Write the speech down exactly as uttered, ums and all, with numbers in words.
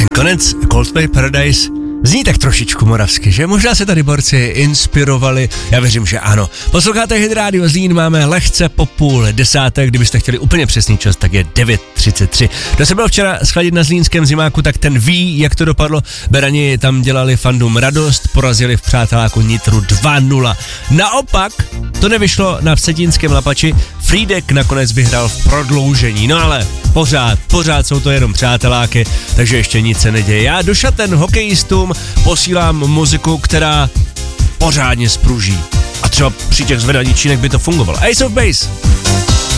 Konec Coldplay Paradise zní tak trošičku moravsky, že? Možná se tady borci inspirovali, já věřím, že ano. Posloucháte Hit Radio Zlín, máme lehce po půl desáté, kdybyste chtěli úplně přesný čas, tak je devět třicet tři. Kdo se byl včera schladit na zlínském zimáku, tak ten ví, jak to dopadlo. Berani tam dělali fandům radost, porazili v Přáteláku Nitru dva nula. Naopak, to nevyšlo na vsetínském Lapači, Frýdek nakonec vyhrál v prodloužení, no ale pořád, pořád jsou to jenom Přáteláky, takže ještě nic se neděje. Já do šaten hokejistům posílám muziku, která pořádně spruží. A třeba při těch zvedaní čínek by to fungovalo. Ace of Base.